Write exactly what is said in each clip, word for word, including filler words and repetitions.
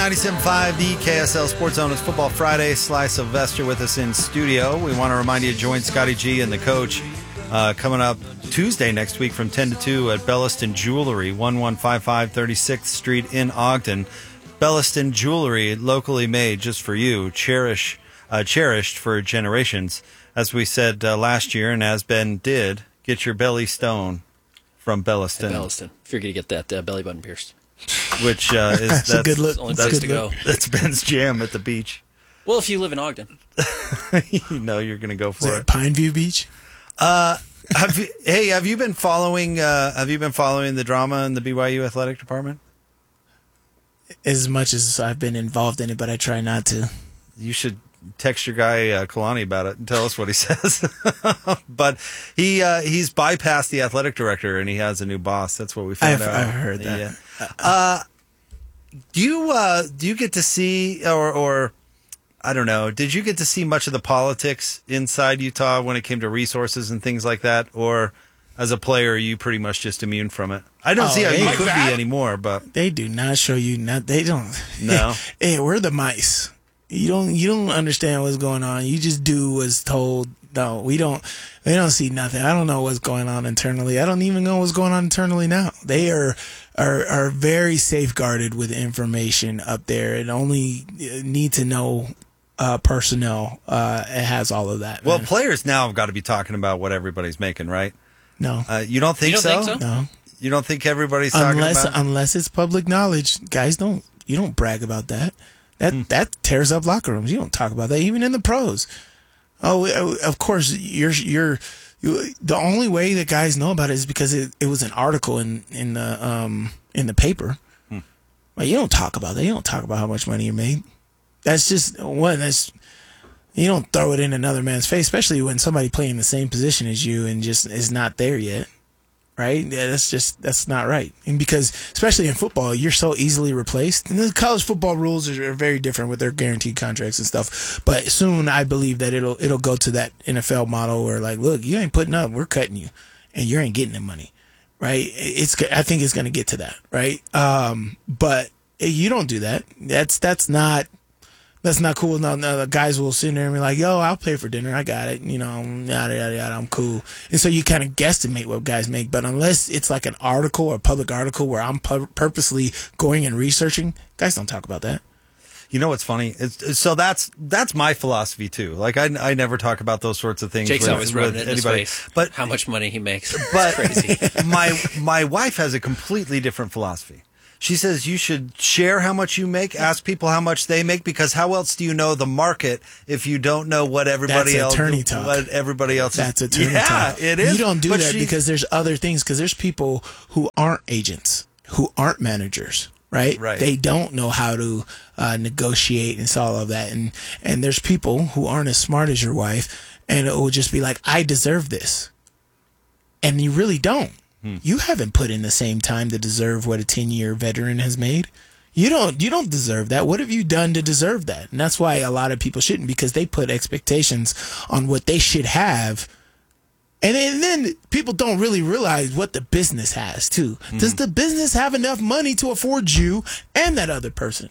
ninety-seven point five, the K S L Sports Zone. It's Football Friday. Sly Sylvester with us in studio. We want to remind you to join Scotty G and the coach uh, coming up Tuesday next week from ten to two at Belliston Jewelry, eleven fifty-five thirty-sixth Street in Ogden. Belliston Jewelry, locally made just for you, cherish, uh, cherished for generations. As we said uh, last year, and as Ben did, get your belly stone from Belliston. At Belliston. If you're going to get that uh, belly button pierced. Which uh, is that's, that's a good look. Only That's place good to go. look. That's Ben's jam at the beach. Well, if you live in Ogden. You know you're going to go Is for that it. Pine View Beach? Uh, have you, hey, have you been following? Uh, have you been following the drama in the B Y U athletic department? As much as I've been involved in it, but I try not to. You should text your guy uh, Kalani about it and tell us what he says. But he uh, he's bypassed the athletic director and he has a new boss. That's what we found I've, out. I've heard that. Yeah. Uh, do you uh, do you get to see or or I don't know? Did you get to see much of the politics inside Utah when it came to resources and things like that, or as a player, are you pretty much just immune from it? I don't Oh, see how you like could that? be anymore, but They do not show you. Not they don't. No. Hey, we're the mice. You don't. You don't understand what's going on. You just do what's told. No, we don't. We don't see nothing. I don't know what's going on internally. I don't even know what's going on internally now. They are are are very safeguarded with information up there, and only need to know uh, personnel. Uh, it has all of that. well, man. players now have got to be talking about what everybody's making, right? no, Uh, you don't think You don't so? think so? no. You don't think everybody's talking Unless about? unless it's public knowledge, guys don't. You don't brag about that. That Hmm. that tears up locker rooms. You don't talk about that, even in the pros. Oh, uh, of course, you're you're you, the only way that guys know about it is because it, it was an article in in the um in the paper. Hmm. But you don't talk about that. You don't talk about how much money you made. That's just one. That's you don't throw it in another man's face, especially when somebody playing the same position as you and just is not there yet. Right? Yeah, that's just that's not right. And because especially in football, you're so easily replaced. And the college football rules are, are very different with their guaranteed contracts and stuff. But soon, I believe that it'll it'll go to that N F L model where like, look, you ain't putting up, we're cutting you, and you ain't getting the money, right? It's I think it's going to get to that, right? Um, but you don't do that. That's that's not. That's not cool. No, no, the guys will sit there and be like, yo, I'll pay for dinner. I got it. You know, yada, yada, yada. I'm cool. And so you kind of guesstimate what guys make. But unless it's like an article or a public article where I'm pu- purposely going and researching, guys don't talk about that. You know what's funny? It's, so that's that's my philosophy too. Like I, I never talk about those sorts of things. Jake's with, always with rubbing it in his anybody. face. But how much money he makes. but It's crazy. my my wife has a completely different philosophy. She says you should share how much you make, ask people how much they make, because how else do you know the market if you don't know what everybody That's else attorney talk. what everybody else That's is. attorney yeah, talk. it is. You don't do But that she- because there's other things. Because there's people who aren't agents, who aren't managers, right? Right. They don't know how to uh, negotiate and all of that. And and there's people who aren't as smart as your wife, and it will just be like, I deserve this, and you really don't. Hmm. You haven't put in the same time to deserve what a ten-year veteran has made. You don't. You don't deserve that. What have you done to deserve that? And that's why a lot of people shouldn't, because they put expectations on what they should have, and then, and then people don't really realize what the business has too. Hmm. Does the business have enough money to afford you and that other person?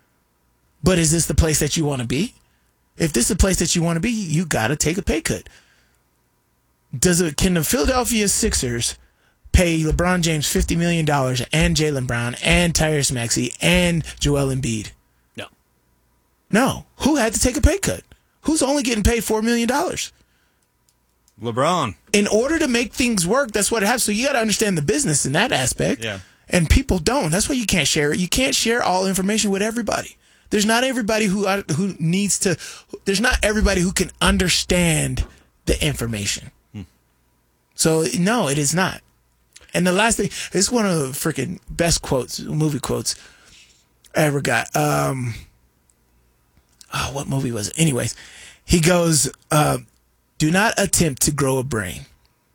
But is this the place that you want to be? If this is the place that you want to be, you got to take a pay cut. Does it? Can the Philadelphia Sixers pay LeBron James fifty million dollars and Jaylen Brown and Tyrese Maxey and Joel Embiid? No. No. Who had to take a pay cut? Who's only getting paid four million dollars? LeBron. In order to make things work, that's what it has. So you got to understand the business in that aspect. Yeah. And people don't. That's why you can't share it. You can't share all information with everybody. There's not everybody who who needs to. There's not everybody who can understand the information. Hmm. So no, it is not. And the last thing, this is one of the freaking best quotes, movie quotes I ever got. Um, oh, what movie was it? Anyways, he goes, uh, do not attempt to grow a brain.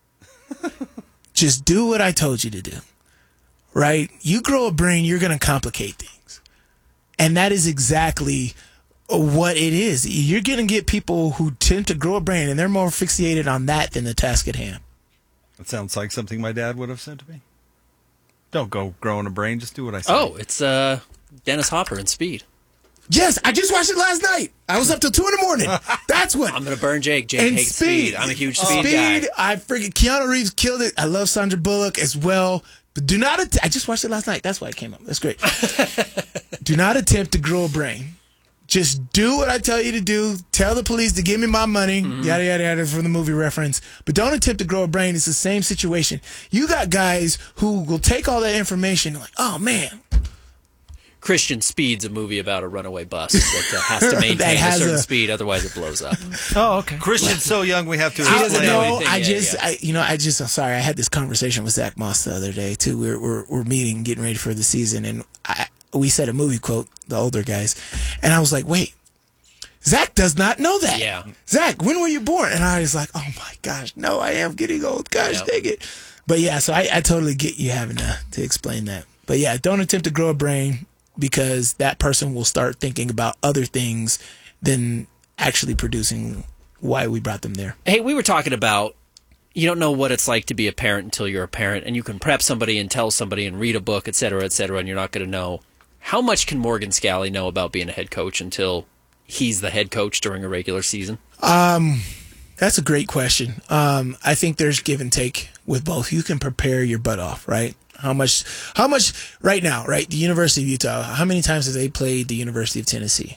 Just do what I told you to do. Right? You grow a brain, you're going to complicate things. And that is exactly what it is. You're going to get people who tend to grow a brain, and they're more fixated on that than the task at hand. That sounds like something my dad would have said to me. Don't go growing a brain, just do what I say. Oh, it's uh, Dennis Hopper in Speed. Yes, I just watched it last night. I was up till two in the morning. That's what. I'm gonna burn Jake. Jake and hates speed. speed. I'm a huge Oh. speed, speed guy. I freaking Keanu Reeves killed it. I love Sandra Bullock as well. But do not. Att- I just watched it last night. That's why it came up. That's great. Do not attempt to grow a brain. Just do what I tell you to do. Tell the police to give me my money. Mm-hmm. Yada, yada, yada from the movie reference. But don't attempt to grow a brain. It's the same situation. You got guys who will take all that information and like, oh, man. Christian Speed's a movie about a runaway bus that uh, has to maintain has a certain a- speed, otherwise it blows up. Oh, okay. Christian's so young, we have to I doesn't explain. know know. anything I yet, just, yeah. I, you know, I just, I'm sorry. I had this conversation with Zach Moss the other day too. We're we're, we're meeting, getting ready for the season, and I, we said a movie quote, the older guys, and I was like, wait, Zach does not know that. Yeah. Zach, when were you born? And I was like, oh my gosh, no, I am getting old. Gosh, Yep. dang it. But yeah, so I, I totally get you having to to explain that. But yeah, don't attempt to grow a brain, because that person will start thinking about other things than actually producing why we brought them there. Hey, we were talking about you don't know what it's like to be a parent until you're a parent, and you can prep somebody and tell somebody and read a book, et cetera, et cetera, and you're not going to know. How much can Morgan Scally know about being a head coach until he's the head coach during a regular season? Um, that's a great question. Um, I think there's give and take with both. You can prepare your butt off, right? How much, how much right now, right? The University of Utah, how many times have they played the University of Tennessee?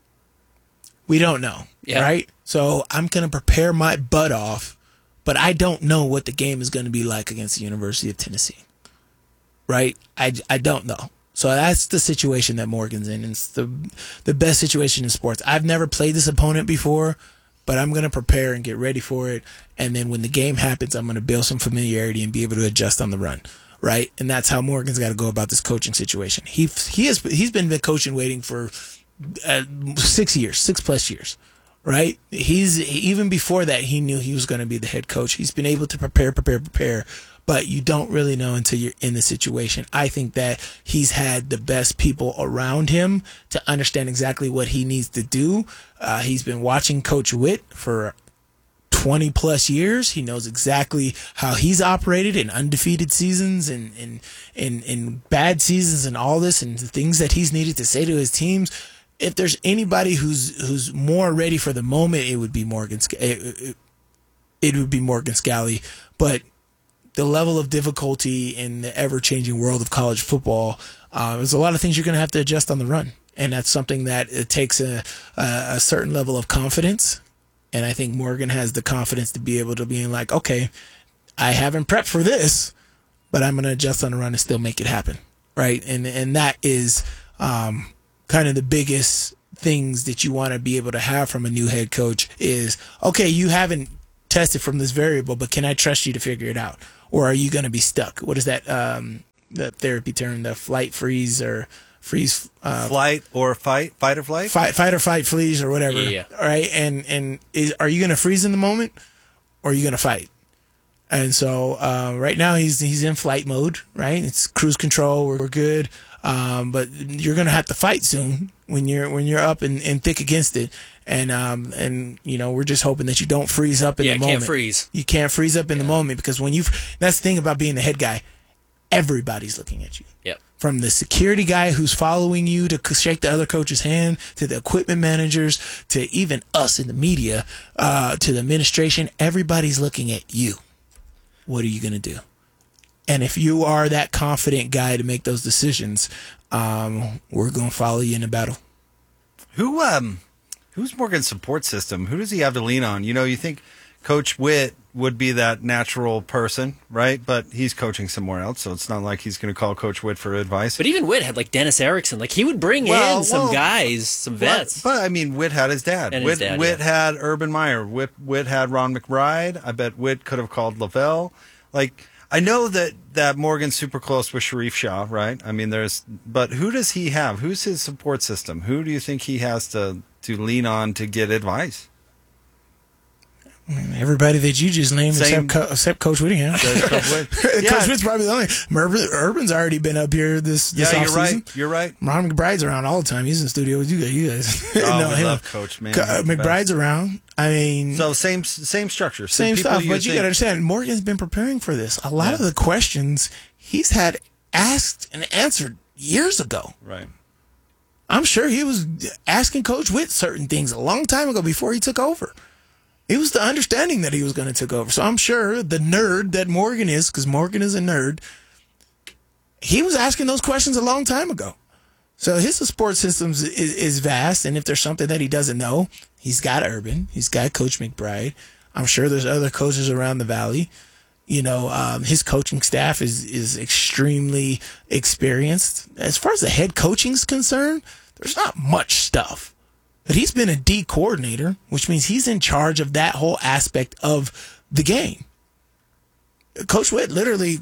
We don't know, Yeah. right? So I'm going to prepare my butt off, but I don't know what the game is going to be like against the University of Tennessee, right? I, I don't know. So that's the situation that Morgan's in. It's the the best situation in sports. I've never played this opponent before, but I'm going to prepare and get ready for it. And then when the game happens, I'm going to build some familiarity and be able to adjust on the run, right? And that's how Morgan's got to go about this coaching situation. He he has he's been coaching waiting for uh, six years, six plus years, right? He's even before that he knew he was going to be the head coach. He's been able to prepare, prepare, prepare. But you don't really know until you're in the situation. I think that he's had the best people around him to understand exactly what he needs to do. Uh, he's been watching Coach Witt for twenty plus years. He knows exactly how he's operated in undefeated seasons and in in in bad seasons and all this and the things that he's needed to say to his teams. If there's anybody who's who's more ready for the moment, it would be Morgan. Sc- It, it, it would be Morgan Scally, but the level of difficulty in the ever-changing world of college football, uh, there's a lot of things you're going to have to adjust on the run, and that's something that it takes a, a a certain level of confidence. And I think Morgan has the confidence to be able to be like, okay, I haven't prepped for this, but I'm going to adjust on the run and still make it happen, right? And and that is um, kind of the biggest things that you want to be able to have from a new head coach is, okay, you haven't tested from this variable, but can I trust you to figure it out? Or are you going to be stuck? What is that, um, the therapy term, the flight freeze or freeze? Uh, Flight or fight, fight or flight? fight, fight or fight freeze or whatever. Yeah. All right. And, and is, are you going to freeze in the moment or are you going to fight? And so uh, right now he's he's in flight mode, right? It's cruise control. We're, we're good. Um, but you're going to have to fight soon when you're when you're up and, and thick against it. And um and you know we're just hoping that you don't freeze up in Yeah, the can't moment. freeze. You can't freeze up in the moment because when you that's the thing about being the head guy, everybody's looking at you. Yep. From the security guy who's following you to shake the other coach's hand, to the equipment managers, to even us in the media, uh, to the administration, everybody's looking at you. What are you gonna do? And if you are that confident guy to make those decisions, um, we're gonna follow you in the battle. Who um who's Morgan's support system? Who does he have to lean on? You know, you think Coach Witt would be that natural person, right? But he's coaching somewhere else, so it's not like he's going to call Coach Witt for advice. But even Witt had like Dennis Erickson. Like he would bring Well, in some well, guys, some vets. But, but I mean, Witt had his dad. And Witt, his dad, Witt yeah. had Urban Meyer. Witt, Witt had Ron McBride. I bet Witt could have called Lavelle. Like, I know that, that Morgan's super close with Sharif Shah, right? I mean, there's, but who does he have? Who's his support system? Who do you think he has to, to lean on to get advice? Everybody that you just named, Same- except, Co- except Coach Whittingham. Does Coach Witt? Coach Yeah. Witt's probably the only. Urban, Urban's already been up here this this Yeah, you're offseason. right. You're right. Ron McBride's around all the time. He's in the studio with you guys. You guys. Oh, No, we him. love Coach, man. Co- He's uh, the McBride's best. around. I mean, So same same structure. same people stuff. But you think- got to understand, Morgan's been preparing for this. A lot Yeah. of the questions he's had asked and answered years ago. Right. I'm sure he was asking Coach Witt certain things a long time ago before he took over. It was the understanding that he was going to take over. So I'm sure the nerd that Morgan is, because Morgan is a nerd, he was asking those questions a long time ago. So his support systems is, is vast, and if there's something that he doesn't know, he's got Urban, he's got Coach McBride. I'm sure there's other coaches around the valley. You know, um, his coaching staff is is extremely experienced. As far as the head coaching's concerned, there's not much stuff. But he's been a D coordinator, which means he's in charge of that whole aspect of the game. Coach Witt literally,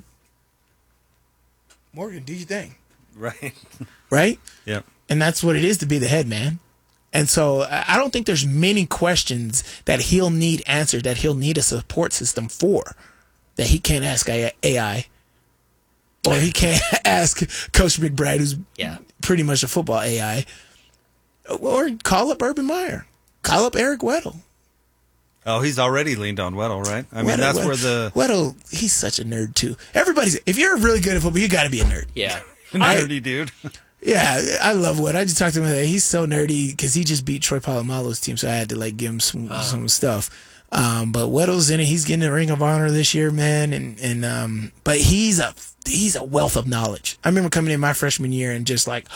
Morgan, do your thing. Right. Right? Yep. And that's what it is to be the head man. And so I don't think there's many questions that he'll need answered, that he'll need a support system for, that he can't ask A I. Or he can't ask Coach McBride, who's yeah. pretty much a football A I. Or call up Urban Meyer. Call up Eric Weddle. Oh, he's already leaned on Weddle, right? I mean, Weddle, that's Weddle, where the... Weddle, he's such a nerd, too. Everybody's... If you're really good at football, you got to be a nerd. Yeah. Nerdy dude. Yeah, I love Weddle. I just talked to him today. He's so nerdy because he just beat Troy Polamalu's team, so I had to, like, give him some, oh. some stuff. Um, but Weddle's in it. He's getting the Ring of Honor this year, man. And, and um, But he's a, he's a wealth of knowledge. I remember coming in my freshman year and just like...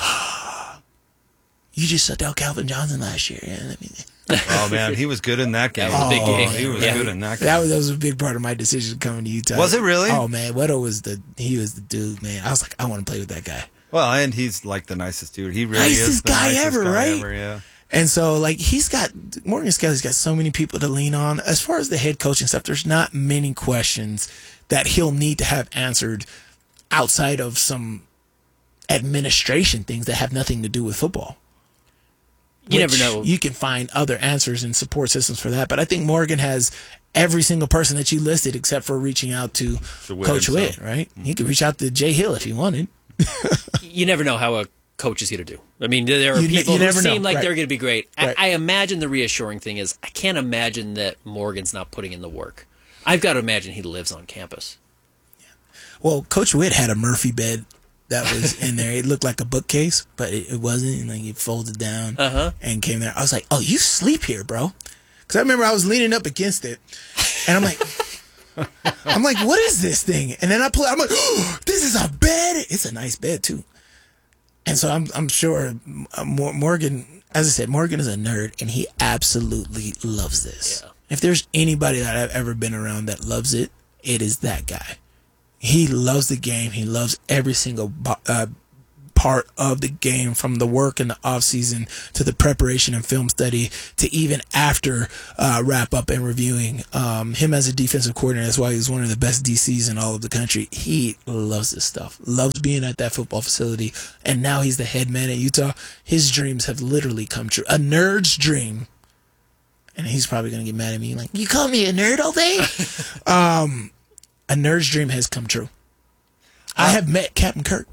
You just shut down Calvin Johnson last year. Yeah, I mean, oh man, he was good in that game. That was a big oh, game. He was yeah. good in that game. That was, that was a big part of my decision coming to Utah. Was it really? Oh man, Weddle was the he was the dude, man. I was like, I want to play with that guy. Well, and he's like the nicest dude. He really nicest is the guy nicest ever, guy right? Ever, yeah. And so, like, he's got Morgan Scalley's got so many people to lean on. As far as the head coaching stuff, there's not many questions that he'll need to have answered outside of some administration things that have nothing to do with football. You never know. You can find other answers and support systems for that. But I think Morgan has every single person that you listed except for reaching out to Coach Witt, right? Mm-hmm. He could reach out to Jay Hill if he wanted. You never know how a coach is going to do. I mean, there are you people ne- who never seem know. like right. they're going to be great. Right. I, I imagine the reassuring thing is I can't imagine that Morgan's not putting in the work. I've got to imagine he lives on campus. Yeah. Well, Coach Witt had a Murphy bed that was in there. It looked like a bookcase, but it, it wasn't. And like it folded down uh-huh. and came there. I was like, "Oh, you sleep here, bro?" Because I remember I was leaning up against it, and I'm like, "I'm like, what is this thing?" And then I pull. I'm like, oh, "This is a bed. It's a nice bed too." And so I'm I'm sure Morgan, as I said, Morgan is a nerd, and he absolutely loves this. Yeah. If there's anybody that I've ever been around that loves it, it is that guy. He loves the game. He loves every single uh, part of the game, from the work in the off season to the preparation and film study to even after uh, wrap up and reviewing. Um, him as a defensive coordinator, that's why he's one of the best D Cs in all of the country. He loves this stuff, loves being at that football facility, and now he's the head man at Utah. His dreams have literally come true. A nerd's dream. And he's probably going to get mad at me like, you call me a nerd all day? um, a nerd's dream has come true. I have met Captain Kirk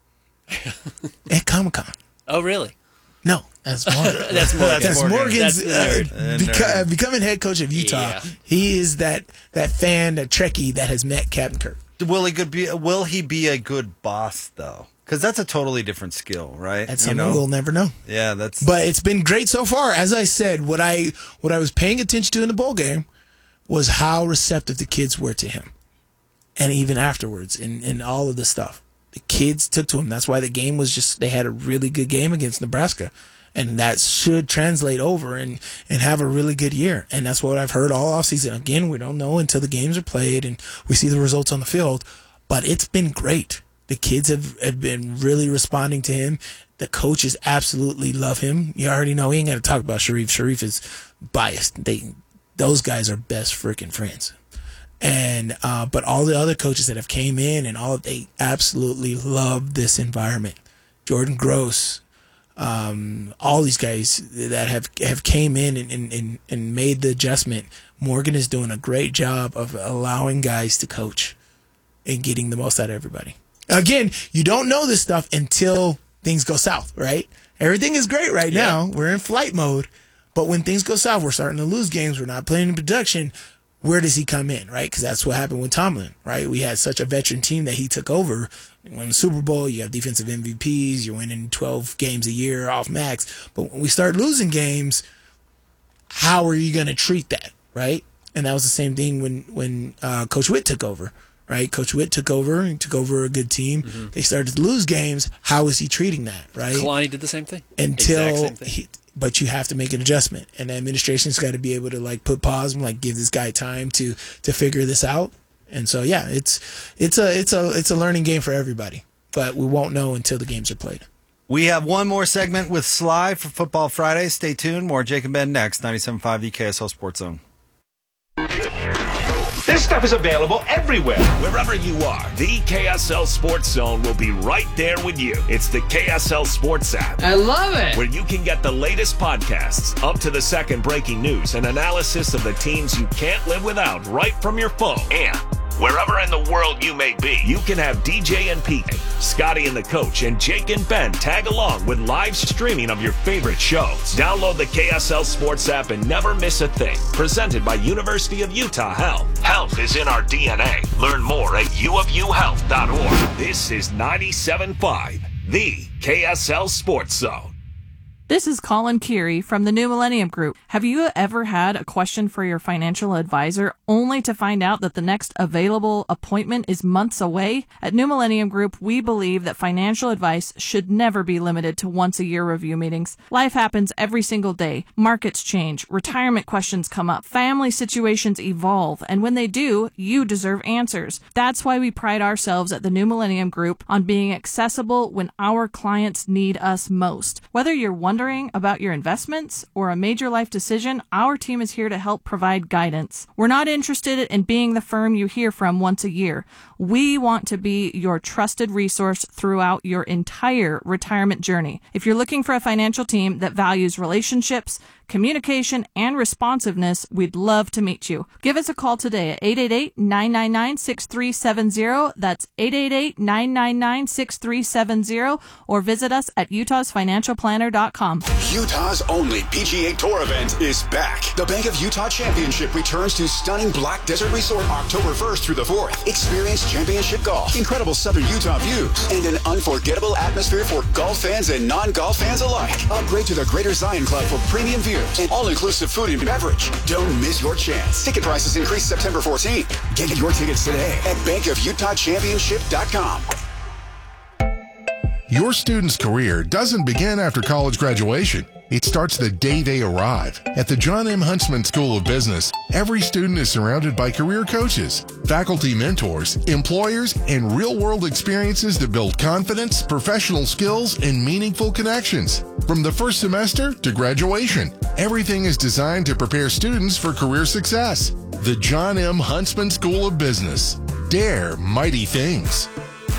at Comic-Con. Oh, really? No, that's Morgan. that's Morgan. That's Morgan. Morgan's That's uh, beca- uh, becoming head coach of Utah. Yeah. He is that that fan, that Trekkie that has met Captain Kirk. Will he good be? Will he be a good boss though? Because that's a totally different skill, right? That's you something know? we'll never know. Yeah, that's. But it's been great so far. As I said, what I what I was paying attention to in the bowl game was how receptive the kids were to him, and even afterwards, and and all of the stuff. The kids took to him. That's why the game was just, they had a really good game against Nebraska. And that should translate over and, and have a really good year. And that's what I've heard all offseason. Again, we don't know until the games are played and we see the results on the field. But it's been great. The kids have, have been really responding to him. The coaches absolutely love him. You already know, he ain't got to talk about Sharif. Sharif is biased. They, those guys are best freaking friends. And uh, but all the other coaches that have came in and all, they absolutely love this environment. Jordan Gross, um, all these guys that have have came in and, and, and made the adjustment. Morgan is doing a great job of allowing guys to coach and getting the most out of everybody. Again, you don't know this stuff until things go south, right? Everything is great right yeah. now. We're in flight mode. But when things go south, we're starting to lose games. We're not playing in production. where does he come in, right? Because that's what happened with Tomlin, right? We had such a veteran team that he took over. You won the Super Bowl, you have defensive M V Ps, you're winning twelve games a year off max. But when we start losing games, how are you going to treat that, right? And that was the same thing when, when uh, Coach Witt took over, right? Coach Witt took over and took over a good team. Mm-hmm. They started to lose games. How is he treating that, right? Kalani did the same thing. Until same thing. He, but you have to make an adjustment, and the administration's got to be able to like put pause and like give this guy time to to figure this out. And so yeah, it's it's a it's a it's a learning game for everybody, but we won't know until the games are played. We have one more segment with Sly for Football Friday. Stay tuned. More Jake and Ben next. ninety-seven point five The K S L Sports Zone. This stuff is available everywhere. Wherever you are, the K S L Sports Zone will be right there with you. It's the K S L Sports app. I love it. Where you can get the latest podcasts, up to the second breaking news, and analysis of the teams you can't live without right from your phone. And wherever in the world you may be, you can have D J and P K, Scotty and the Coach, and Jake and Ben tag along with live streaming of your favorite shows. Download the K S L Sports app and never miss a thing. Presented by University of Utah Health. Health is in our D N A. Learn more at u of u health dot org. This is ninety-seven point five, the K S L Sports Zone. This is Colin Keary from the New Millennium Group. Have you ever had a question for your financial advisor only to find out that the next available appointment is months away? At New Millennium Group, we believe that financial advice should never be limited to once-a-year review meetings. Life happens every single day. Markets change, retirement questions come up, family situations evolve, and when they do, you deserve answers. That's why we pride ourselves at the New Millennium Group on being accessible when our clients need us most. Whether you're wondering about your investments or a major life decision, our team is here to help provide guidance. We're not interested in being the firm you hear from once a year. We want to be your trusted resource throughout your entire retirement journey. If you're looking for a financial team that values relationships, communication, and responsiveness, we'd love to meet you. Give us a call today at eight eight eight, nine nine nine, six three seven zero. That's eight eight eight, nine nine nine, six three seven zero, or visit us at utahs financial planner dot com. Utah's only P G A Tour event is back. The Bank of Utah Championship returns to stunning Black Desert Resort October first through the fourth. Experience championship golf, incredible southern Utah views, and an unforgettable atmosphere for golf fans and non-golf fans alike. Upgrade to the Greater Zion Club for premium views and all-inclusive food and beverage. Don't miss your chance. Ticket prices increase September fourteenth. Get your tickets today at bank of utah championship dot com. Your student's career doesn't begin after college graduation. It starts the day they arrive. At the John M. Huntsman School of Business, every student is surrounded by career coaches, faculty mentors, employers, and real-world experiences that build confidence, professional skills, and meaningful connections. From the first semester to graduation, everything is designed to prepare students for career success. The John M. Huntsman School of Business. Dare mighty things.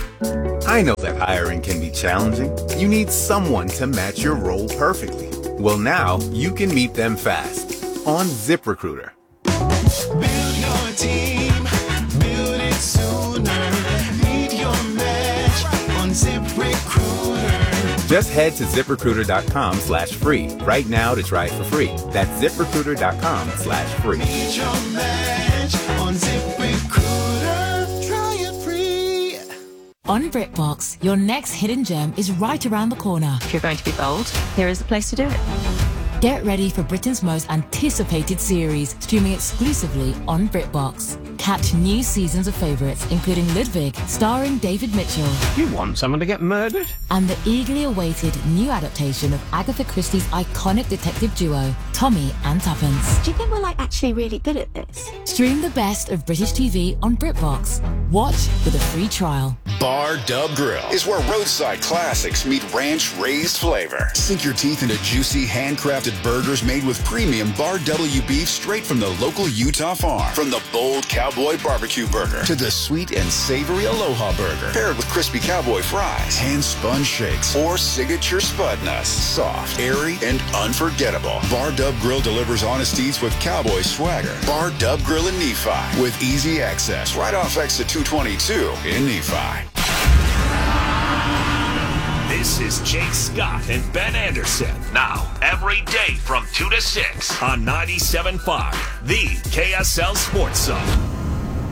I know that hiring can be challenging. You need someone to match your role perfectly. Well, now you can meet them fast on ZipRecruiter. Build your team, build it sooner. Meet your match on ZipRecruiter. Just head to ZipRecruiter.com slash free right now to try it for free. That's ZipRecruiter.com slash free. Meet your match on ZipRecruiter. Try it free. On BritBox, your next hidden gem is right around the corner. If you're going to be bold, here is the place to do it. Get ready for Britain's most anticipated series, streaming exclusively on BritBox. Catch new seasons of favourites, including Ludwig, starring David Mitchell. You want someone to get murdered? And the eagerly awaited new adaptation of Agatha Christie's iconic detective duo, Tommy and Tuppence. Do you think we're like actually really good at this? Stream the best of British T V on BritBox. Watch with a free trial. Bar Dub Grill is where roadside classics meet ranch-raised flavor. Sink your teeth into juicy, handcrafted burgers made with premium Bar W beef straight from the local Utah farm. From the bold cowboy barbecue burger to the sweet and savory Aloha burger, paired with crispy cowboy fries, hand-spun shakes, or signature spud nuts. Soft, airy, and unforgettable. Bar Dub Grill delivers honest eats with cowboy swagger. Bar Dub Grill in Nephi with easy access right off exit two twenty-two in Nephi. This is Jake Scott and Ben Anderson. Now, every day from two to six on ninety-seven point five, the K S L Sports Zone.